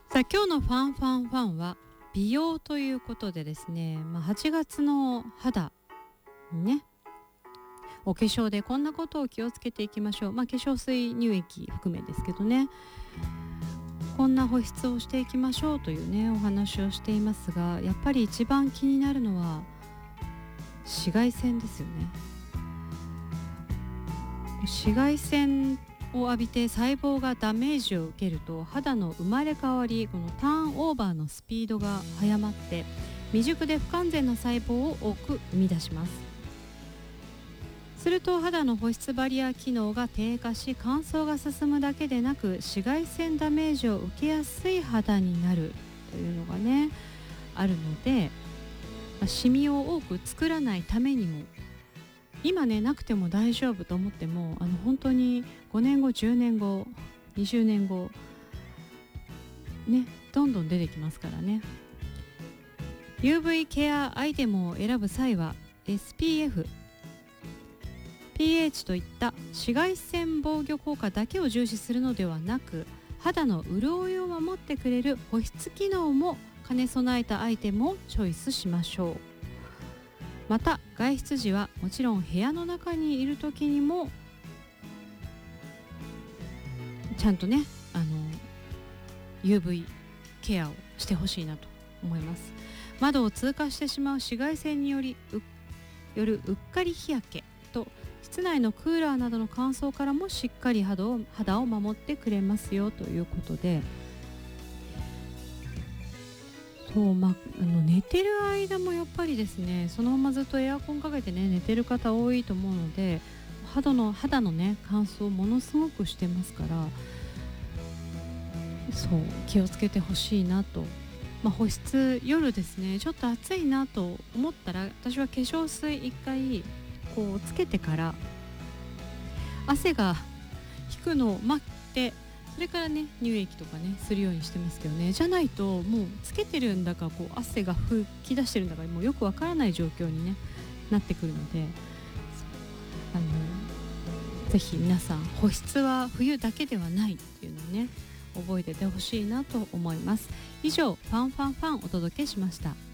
さあ今日のファンファンファンは美容ということでですね、8月の肌にね、お化粧でこんなことを気をつけていきましょう。化粧水乳液含めですけどね、こんな保湿をしていきましょうというねお話をしていますが、やっぱり一番気になるのは紫外線ですよね。紫外線を浴びて細胞がダメージを受けると、肌の生まれ変わり、このターンオーバーのスピードが早まって、未熟で不完全な細胞を多く生み出します。すると肌の保湿バリア機能が低下し、乾燥が進むだけでなく紫外線ダメージを受けやすい肌になるというのがねあるので、シミを多く作らないためにも、今ねなくても大丈夫と思っても、本当に5年後10年後20年後ね、どんどん出てきますからね。 UV ケアアイテムを選ぶ際は SPF、pH といった紫外線防御効果だけを重視するのではなく、肌の潤いを守ってくれる保湿機能も兼ね備えたアイテムをチョイスしましょう。また外出時はもちろん部屋の中にいる時にもちゃんとねUV ケアをしてほしいなと思います。窓を通過してしまう紫外線によるうっかり日焼けと、室内のクーラーなどの乾燥からもしっかり肌を守ってくれますよということで、そう寝てる間もやっぱりですね、そのままずっとエアコンかけてね寝てる方多いと思うので、肌のね乾燥をものすごくしてますから、そう気をつけてほしいなと。保湿、夜ですねちょっと暑いなと思ったら、私は化粧水一回こうつけてから汗が引くのを待って、それからね乳液とかねするようにしてますけどね。じゃないともうつけてるんだか汗が吹き出してるんだかもうよくわからない状況に、ね、なってくるので、ぜひ皆さん保湿は冬だけではないっていうのをね覚えててほしいなと思います。以上ファンファンファンお届けしました。